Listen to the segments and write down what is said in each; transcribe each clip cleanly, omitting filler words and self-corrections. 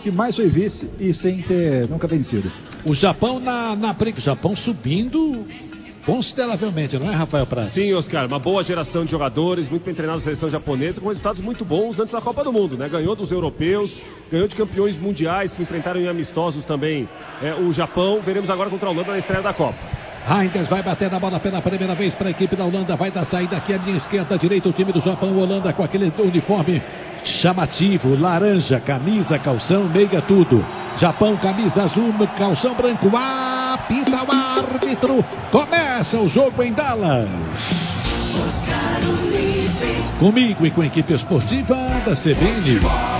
que mais foi vice e sem ter nunca vencido. O Japão na briga, o Japão subindo consideravelmente, não é, Rafael Prats? Sim, Oscar, uma boa geração de jogadores, muito bem treinada na seleção japonesa, com resultados muito bons antes da Copa do Mundo, né? Ganhou dos europeus, ganhou de campeões mundiais que enfrentaram em amistosos também o Japão. Veremos agora contra a Holanda na estreia da Copa. Reinders vai bater na bola pela primeira vez para a equipe da Holanda, vai dar saída aqui à linha esquerda, direita o time do Japão. Holanda com aquele uniforme chamativo, laranja, camisa, calção, meia, tudo. Japão, camisa azul, calção branco, apita o árbitro, começa o jogo em Dallas. Comigo e com a equipe esportiva da CBN.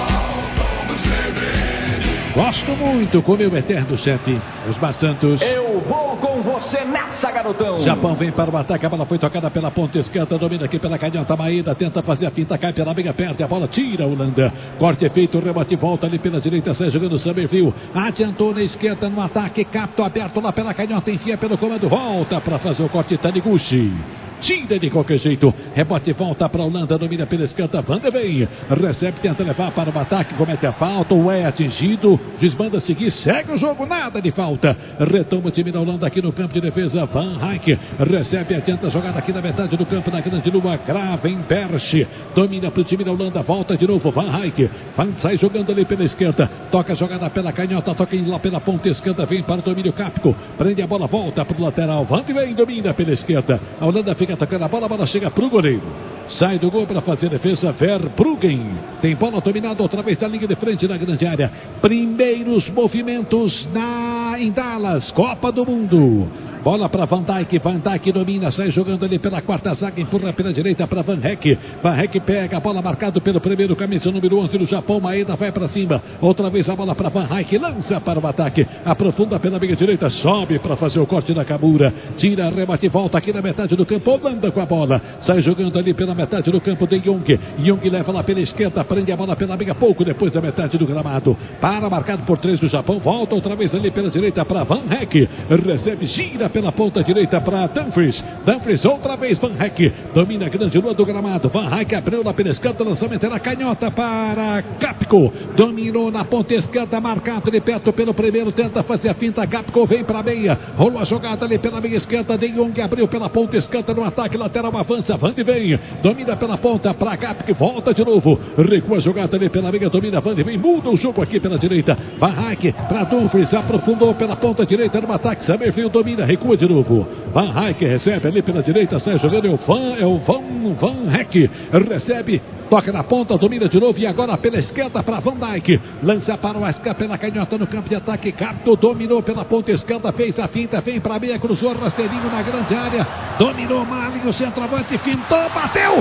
Gosto muito com meu eterno chefe, Osmar Santos. Eu vou com você nessa, garotão. Japão vem para o ataque, a bola foi tocada pela ponta esquerda, domina aqui pela canhota, Maeda tenta fazer a finta, cai pela meia, perde a bola, tira a Holanda. Corte feito, rebote, volta ali pela direita, sai jogando o Summerville. Adiantou na esquerda no ataque, capto aberto lá pela canhota, enfia pelo comando, volta para fazer o corte, Taniguchi. Tira de qualquer jeito, rebote volta para a Holanda, domina pela esquerda, Van de Ven, recebe, tenta levar para o ataque, comete a falta, ou é atingido, desmanda seguir, segue o jogo, nada de falta, retoma o time da Holanda aqui no campo de defesa, Van Rijk, recebe, adianta a jogada aqui na metade do campo, na grande lua, Gravenberch, domina para o time da Holanda, volta de novo, Van Rijk, sai jogando ali pela esquerda, toca a jogada pela canhota, toca lá pela ponta esquerda, vem para o domínio Capco, prende a bola, volta para o lateral, Van de Ven domina pela esquerda, a Holanda fica atacando a bola chega para o goleiro. Sai do gol para fazer defesa, Verbruggen. Tem bola dominada outra vez da linha de frente na grande área. Primeiros movimentos em Dallas, Copa do Mundo. Bola para Van Dijk domina, sai jogando ali pela quarta zaga, empurra pela direita para Van Rijk. Van Rijk pega a bola, marcado pelo primeiro, camisa número 11 do Japão, Maeda vai para cima. Outra vez a bola para Van Rijk, lança para o ataque, aprofunda pela meia direita, sobe para fazer o corte da Kabura. Tira, rebate, volta aqui na metade do campo, Holanda com a bola. Sai jogando ali pela metade do campo de Jong. Jong leva lá pela esquerda, prende a bola pela meia, pouco depois da metade do gramado. Para, marcado por 3 do Japão, volta outra vez ali pela direita para Van Rijk. Recebe, gira pela ponta direita para Dumfries. Dumfries outra vez, Van Rijk. Domina a grande lua do gramado. Van Rijk abriu lá pela esquerda, lançamento na canhota para Capco. Dominou na ponta esquerda, marcado de perto pelo primeiro, tenta fazer a finta, Capco vem para a meia. Rolou a jogada ali pela meia esquerda, De Jong abriu pela ponta esquerda no ataque lateral, avança, Van de Ven. Domina pela ponta para Capco, volta de novo. Recua a jogada ali pela meia, domina Van de Ven, muda o jogo aqui pela direita. Van Rijk para Dumfries, aprofundou pela ponta direita no ataque, Summerville domina, recua de novo. Van Rijk recebe ali pela direita, sai jogando, é o Van Rijk, recebe, toca na ponta, domina de novo e agora pela esquerda para Van Dijk, lança para o Ascar pela canhota no campo de ataque, Capto dominou pela ponta esquerda, fez a finta, vem para a meia, cruzou rasteirinho na grande área, dominou Malin, o centroavante, fintou, bateu,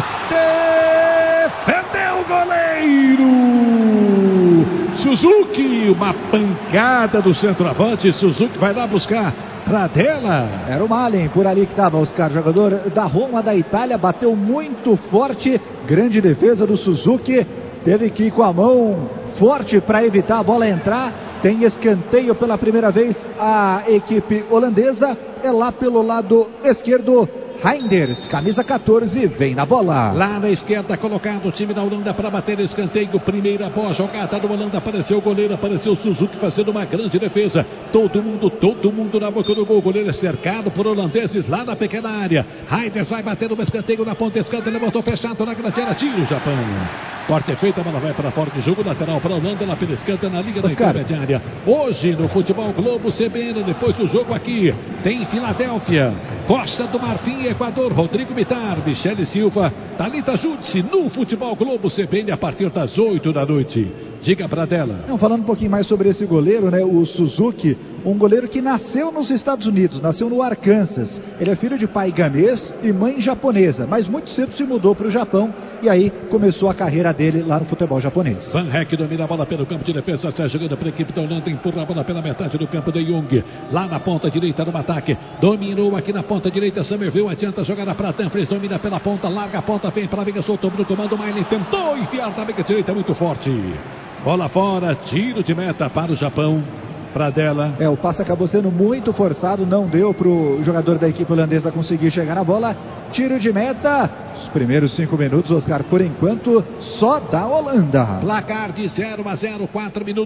defendeu o goleiro Suzuki, uma pancada do centroavante, Suzuki vai lá buscar Pradella. Era o Malin por ali que estava, Oscar, jogador da Roma da Itália, bateu muito forte, grande defesa do Suzuki, teve que ir com a mão forte para evitar a bola entrar. Tem escanteio pela primeira vez a equipe holandesa, é lá pelo lado esquerdo. Reinders, camisa 14, vem na bola. Lá na esquerda colocado o time da Holanda para bater escanteio. Primeira boa jogada do Holanda. Apareceu o goleiro, apareceu o Suzuki fazendo uma grande defesa. Todo mundo na boca do gol. O goleiro é cercado por holandeses lá na pequena área. Reinders vai bater no escanteio na ponta esquerda. Ele botou fechado na grande área. Tira o Japão. Corte feito, a bola vai para fora do jogo. Lateral para a Holanda, lá pela esquerda, na liga da intermediária. Hoje no Futebol Globo CBN, depois do jogo aqui, tem Filadélfia, Costa do Marfim, Equador, Rodrigo Mitar, Michele Silva, Thalita Júdice, no Futebol Globo CBN, a partir das 8 da noite. Diga para dela. Falando um pouquinho mais sobre esse goleiro, né? O Suzuki, um goleiro que nasceu nos Estados Unidos, nasceu no Arkansas. Ele é filho de pai ganês e mãe japonesa, mas muito cedo se mudou para o Japão e aí começou a carreira dele lá no futebol japonês. Van Rijk domina a bola pelo campo de defesa, sai jogando para a equipe da Holanda, empurra a bola pela metade do campo de Jong, lá na ponta direita no ataque, dominou aqui na ponta direita, Summerville adianta a jogada para Dumfries, domina pela ponta, larga a ponta, vem para a liga, soltou no comando, Miley tentou enfiar na liga direita, muito forte. Bola fora, tiro de meta para o Japão. Pradella. O passe acabou sendo muito forçado, não deu para o jogador da equipe holandesa conseguir chegar na bola. Tiro de meta. Os primeiros 5 minutos, Oscar, por enquanto, só da Holanda. Placar de 0-0, 4 minutos.